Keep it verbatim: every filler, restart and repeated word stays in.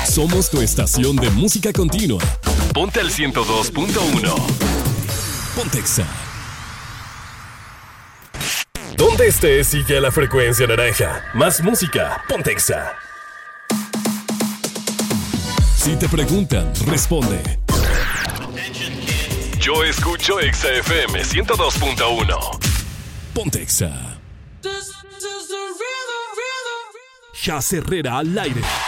Somos tu estación de música continua. Ponte al ciento dos punto uno. Pontexa. Donde estés, sigue a la frecuencia naranja. Más música, Pontexa. Si te preguntan, responde. Yo escucho Exa F M ciento dos punto uno. Pontexa. Jazz Herrera al aire.